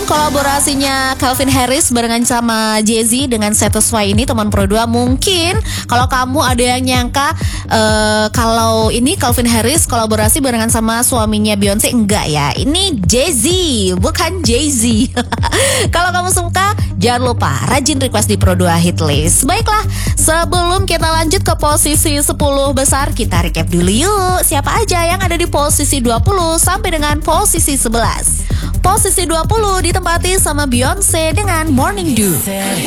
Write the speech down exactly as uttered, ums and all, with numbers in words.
kolaborasinya Calvin Harris barengan sama Jay-Z dengan Satisfy ini teman Pro dua, mungkin kalau kamu ada yang nyangka uh, kalau ini Calvin Harris kolaborasi barengan sama suaminya Beyonce, enggak ya, ini Jay-Z bukan Jay-Z. Kalau kamu suka jangan lupa rajin request di Pro dua Hitlist. Baiklah, sebelum kita lanjut ke posisi sepuluh besar, kita recap dulu yuk siapa aja yang ada di posisi dua puluh sampai dengan posisi sebelas. Posisi dua puluh ditempati sama Beyonce dengan Morning Dew.